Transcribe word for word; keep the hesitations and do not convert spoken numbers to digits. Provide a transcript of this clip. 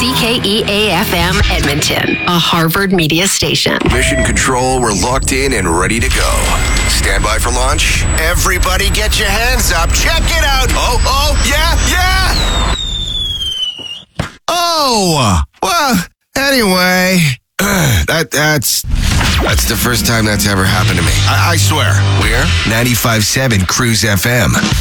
C K E A F M Edmonton, a Harvard media station. Mission Control, we're locked in and ready to go. Stand by for launch. Everybody get your hands up. Check it out. Oh, oh, yeah, yeah. Oh, well, anyway, that that's that's the first time that's ever happened to me. I, I swear. We're ninety-five point seven Cruise F M.